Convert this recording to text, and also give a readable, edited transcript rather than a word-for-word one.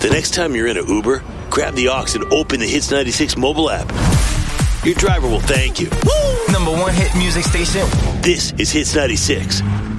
The next time you're in an Uber, grab the aux and open the Hits 96 mobile app. Your driver will thank you. Number one hit music station. This is Hits 96.